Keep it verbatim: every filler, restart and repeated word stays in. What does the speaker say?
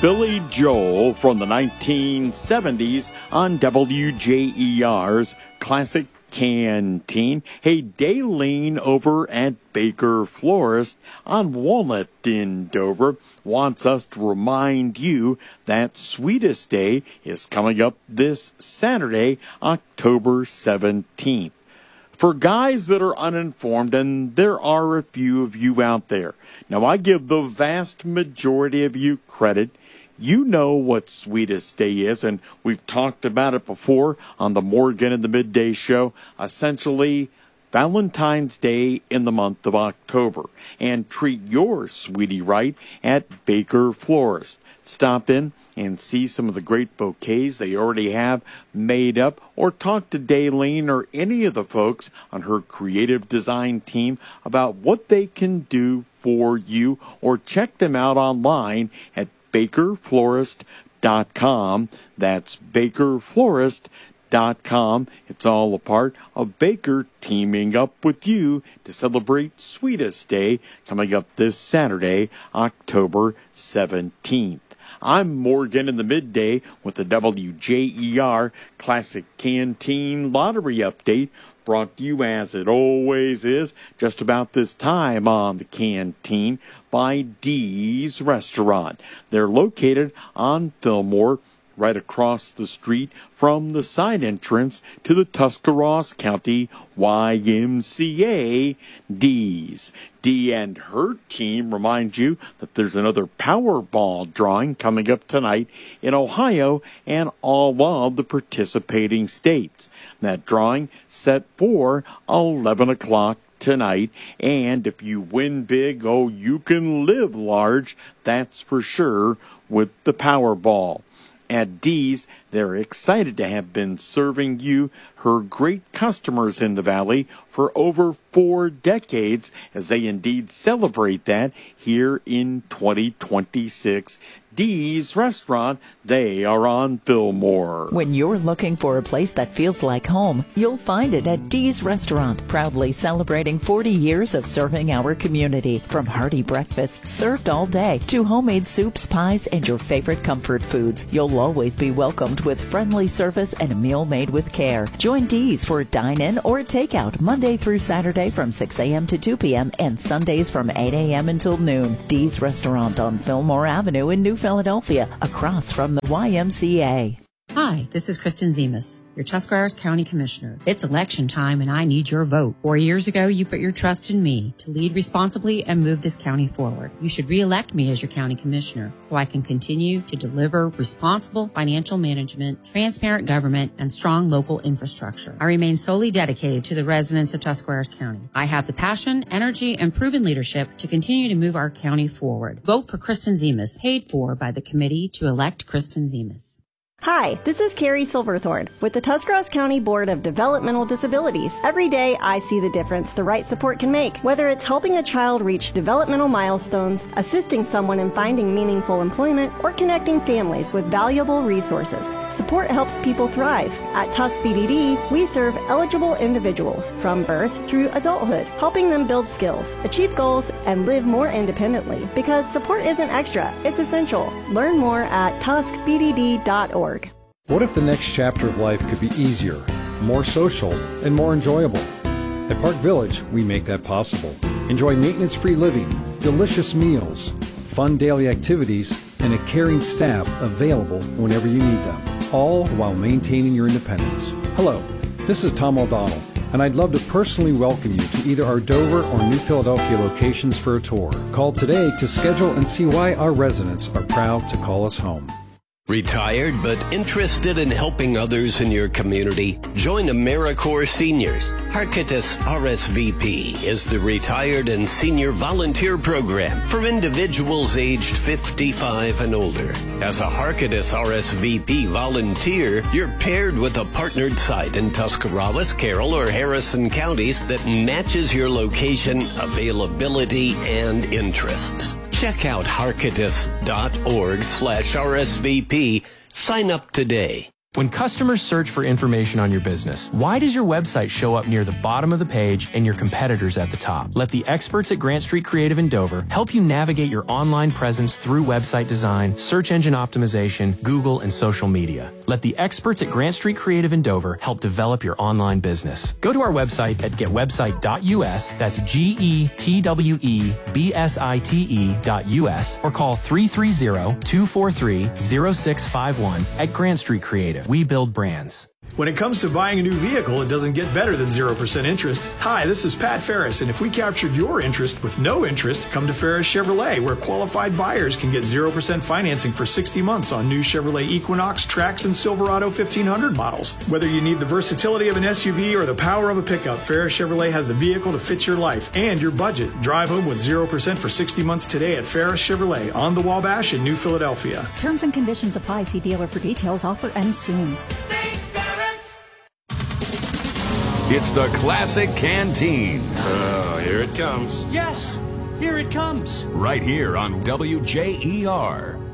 Billy Joel from the nineteen seventies on W J E R's Classic Canteen. Hey, Daylene over at Baker Florist on Walnut in Dover wants us to remind you that Sweetest Day is coming up this Saturday, October seventeenth. For guys that are uninformed, and there are a few of you out there. Now, I give the vast majority of you credit. You know what Sweetest Day is, and we've talked about it before on the Morgan in the Midday Show. Essentially, Valentine's Day in the month of October. And treat your sweetie right at Baker Florist. Stop in and see some of the great bouquets they already have made up, or talk to Daylene or any of the folks on her creative design team about what they can do for you, or check them out online at baker florist dot com. That's baker florist dot com. It's all a part of Baker teaming up with you to celebrate Sweetest Day coming up this Saturday, October seventeenth. I'm Morgan in the Midday with the W J E R Classic Canteen Lottery Update, brought to you, as it always is, just about this time on the Canteen by Dee's Restaurant. They're located on Fillmore, right across the street from the side entrance to the Tuscarawas County Y M C A. Dee's. Dee and her team remind you that there's another Powerball drawing coming up tonight in Ohio and all of the participating states. That drawing set for eleven o'clock tonight, and if you win big, oh, you can live large, that's for sure, with the Powerball. At Dee's, they're excited to have been serving you, her great customers in the Valley, for over four decades, as they indeed celebrate that here in twenty twenty-six. Dee's Restaurant, they are on Fillmore. When you're looking for a place that feels like home, you'll find it at Dee's Restaurant, proudly celebrating forty years of serving our community. From hearty breakfasts served all day to homemade soups, pies, and your favorite comfort foods, you'll always be welcomed with friendly service and a meal made with care. Join Dee's for a dine-in or a takeout Monday through Saturday from six a.m. to two p.m. and Sundays from eight a.m. until noon. Dee's Restaurant on Fillmore Avenue in New Philadelphia, across from the Y M C A. Hi, this is Kristen Zemas, your Tuscarawas County Commissioner. It's election time and I need your vote. Four years ago, you put your trust in me to lead responsibly and move this county forward. You should re-elect me as your county commissioner so I can continue to deliver responsible financial management, transparent government, and strong local infrastructure. I remain solely dedicated to the residents of Tuscarawas County. I have the passion, energy, and proven leadership to continue to move our county forward. Vote for Kristen Zemas, paid for by the committee to elect Kristen Zemas. Hi, this is Carrie Silverthorne with the Tuscarawas County Board of Developmental Disabilities. Every day I see the difference the right support can make, whether it's helping a child reach developmental milestones, assisting someone in finding meaningful employment, or connecting families with valuable resources. Support helps people thrive. At Tusk B D D, we serve eligible individuals from birth through adulthood, helping them build skills, achieve goals, and live more independently. Because support isn't extra, it's essential. Learn more at tusk b d d dot org. What if the next chapter of life could be easier, more social, and more enjoyable? At Park Village, we make that possible. Enjoy maintenance-free living, delicious meals, fun daily activities, and a caring staff available whenever you need them, all while maintaining your independence. Hello, this is Tom O'Donnell, and I'd love to personally welcome you to either our Dover or New Philadelphia locations for a tour. Call today to schedule and see why our residents are proud to call us home. Retired but interested in helping others in your community? Join AmeriCorps Seniors. Harkitis R S V P is the Retired and Senior Volunteer Program for individuals aged fifty-five and older. As a Harkitis R S V P volunteer, you're paired with a partnered site in Tuscarawas, Carroll, or Harrison counties that matches your location, availability, and interests. Check out harkitis dot org slash R S V P. Sign up today. When customers search for information on your business, why does your website show up near the bottom of the page and your competitors at the top? Let the experts at Grant Street Creative in Dover help you navigate your online presence through website design, search engine optimization, Google, and social media. Let the experts at Grant Street Creative in Dover help develop your online business. Go to our website at get website dot U S, that's G E T W E B S I T E dot U S, or call three three zero, two four three, zero six five one at Grant Street Creative. We build brands. When it comes to buying a new vehicle, it doesn't get better than zero percent interest. Hi, this is Pat Ferris, and if we captured your interest with no interest, come to Ferris Chevrolet, where qualified buyers can get zero percent financing for sixty months on new Chevrolet Equinox, Trax, and Silverado fifteen hundred models. Whether you need the versatility of an S U V or the power of a pickup, Ferris Chevrolet has the vehicle to fit your life and your budget. Drive home with zero percent for sixty months today at Ferris Chevrolet on the Wabash in New Philadelphia. Terms and conditions apply. See dealer for details. Offer ends soon. It's the Classic Canteen. Oh, here it comes. Yes, here it comes. Right here on W J E R.